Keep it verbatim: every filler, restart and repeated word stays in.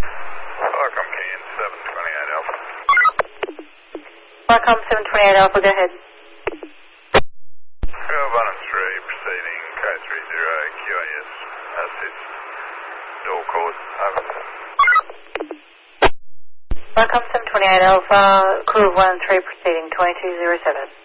Welcome, Key in seven twenty-eight Alpha. Welcome, seven twenty-eight Alpha, go ahead. one and three proceeding K three zero Q A S. Assist. Door code. Over. Welcome, seven twenty-eight Alpha, crew of one and three proceeding twenty-two zero seven.